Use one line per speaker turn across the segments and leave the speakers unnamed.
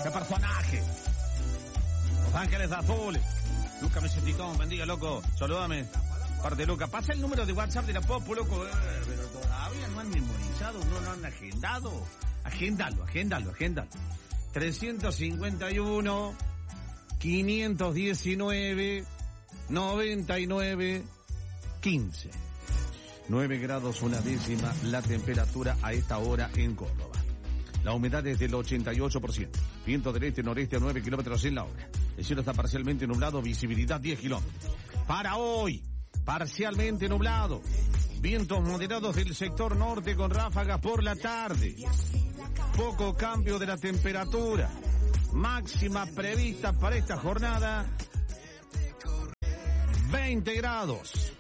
¡Qué personaje! Los Ángeles Azules. Luca Meseticón, bendiga, loco. Saludame. Parte de Luca. Pasa el número de WhatsApp de la Popu, loco. Pero todavía no han memorizado, no lo han agendado. Agéndalo. 351 519 99 15. 9 grados una décima la temperatura a esta hora en Córdoba. La humedad es del 88%. Viento del este-noreste a 9 kilómetros en la hora. El cielo está parcialmente nublado, visibilidad 10 kilómetros. Para hoy, parcialmente nublado. Vientos moderados del sector norte con ráfagas por la tarde. Poco cambio de la temperatura. Máxima prevista para esta jornada, 20 grados.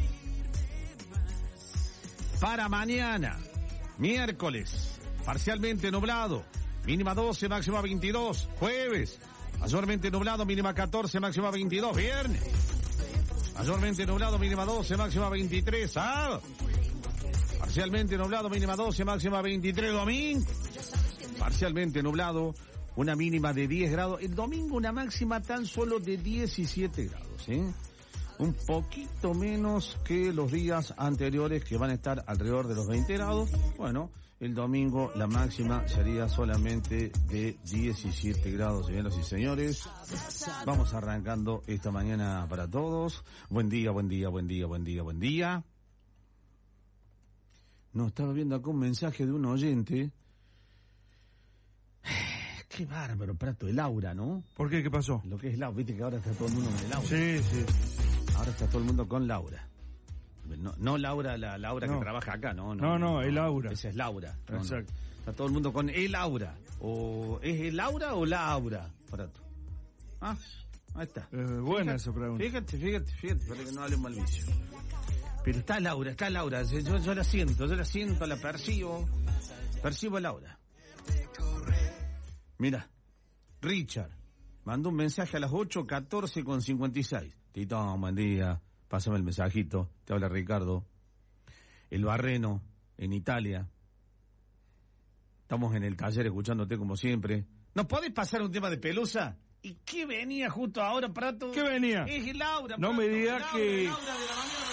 Para mañana, miércoles, parcialmente nublado, mínima 12, máxima 22. Jueves, mayormente nublado, mínima 14, máxima 22. Viernes, mayormente nublado, mínima 12, máxima 23. Sábado, parcialmente nublado, mínima 12, máxima 23. Domingo, parcialmente nublado, una mínima de 10 grados. El domingo una máxima tan solo de 17 grados, ¿eh? Un poquito menos que los días anteriores, que van a estar alrededor de los 20 grados. Bueno, el domingo la máxima sería solamente de 17 grados, señoras y señores. Vamos arrancando esta mañana para todos. Buen día. No, estaba viendo acá un mensaje de un oyente. Qué bárbaro, Prato, el aura, ¿no?
¿Por qué? ¿Qué pasó?
Lo que es Laura, viste que ahora está todo el mundo con el aura.
Sí.
Ahora está todo el mundo con Laura. No Laura, la Laura que trabaja acá, no,
el aura.
Esa es Laura.
Exacto.
No. Está todo el mundo con el aura. O ¿es el aura o la aura, Prato? Ah, ahí está.
Buena esa pregunta.
Fíjate, para que no hable un mal vicio. Pero está Laura. Yo la siento, la percibo el aura. Mira, Richard mandó un mensaje a las 8:14:56. Tito, buen día, pásame el mensajito, te habla Ricardo. El Barreno, en Italia. Estamos en el taller escuchándote como siempre. ¿Nos podés pasar un tema de Pelusa? ¿Y qué venía justo ahora, Prato?
¿Qué venía?
Es el aura,
No
Prato,
me digas que...
el aura de la mañana